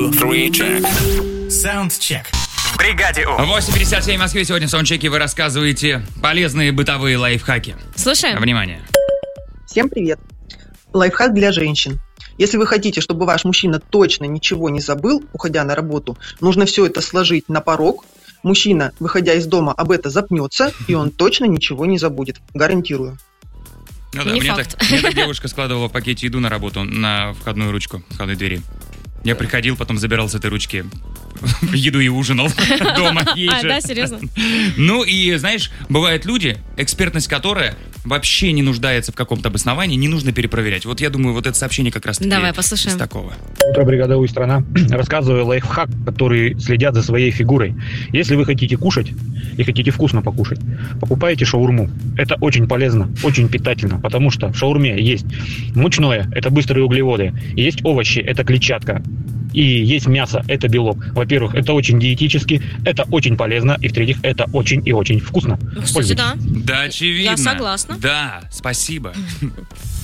2, 3, check. Саундчек. В бригаде У. 8:57 в Москве. Сегодня в саундчеке вы рассказываете полезные бытовые лайфхаки. Слушаем. Внимание. Всем привет! Лайфхак для женщин. Если вы хотите, чтобы ваш мужчина точно ничего не забыл, уходя на работу, нужно все это сложить на порог. Мужчина, выходя из дома, об этом запнется, и он точно ничего не забудет. Гарантирую. Ну да, Не мне факт. так девушка складывала в пакете еду на работу на входную ручку, входной двери. Я приходил, потом забирал с этой ручки еду и ужинал дома. Ей же. Да, серьезно? Ну и, знаешь, бывают люди, экспертность которой вообще не нуждается в каком-то обосновании, не нужно перепроверять. Вот я думаю, вот это сообщение как раз-таки Давай послушаем. из такого. Утро, бригада У и страна. Рассказываю лайфхак, который следят за своей фигурой. Если вы хотите кушать и хотите вкусно покушать, покупайте шаурму. Это очень полезно, очень питательно, потому что в шаурме есть мучное, это быстрые углеводы, есть овощи, это клетчатка, и есть мясо, это белок. Во-первых, это очень диетически, это очень полезно, и в-третьих, это очень и очень вкусно. Кстати, да. Да, очевидно. Я согласна. Да, спасибо.